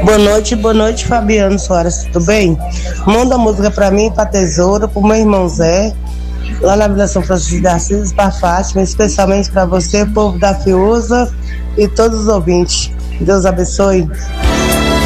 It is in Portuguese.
Boa noite, Fabiano Soares, tudo bem? Manda a música pra mim, pra Tesoura, pro meu irmão Zé, lá na Vila São Francisco de Assis, pra Fátima, especialmente pra você, povo da Fiuza e todos os ouvintes. Deus abençoe.